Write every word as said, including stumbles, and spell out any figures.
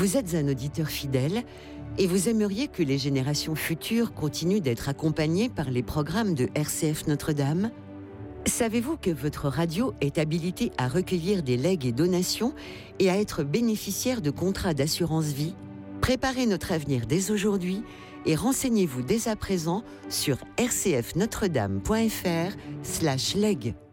Vous êtes un auditeur fidèle et vous aimeriez que les générations futures continuent d'être accompagnées par les programmes de R C F Notre-Dame ? Savez-vous que votre radio est habilitée à recueillir des legs et donations et à être bénéficiaire de contrats d'assurance vie ? Préparez notre avenir dès aujourd'hui et renseignez-vous dès à présent sur r c f notre dame point f r slash leg.